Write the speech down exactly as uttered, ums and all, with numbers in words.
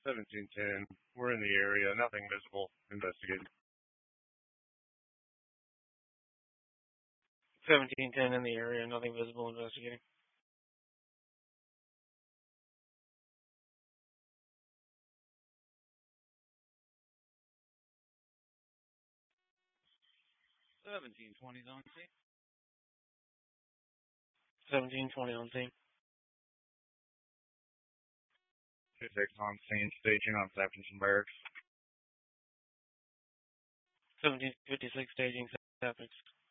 seventeen ten. We're in the area. Nothing visible. Investigating. seventeen ten in the area. Nothing visible. Investigating. seventeen twenty on scene. seventeen twenty on scene. two six on scene. Staging on Saffronton Barracks. seventeen fifty-six staging. Sappings.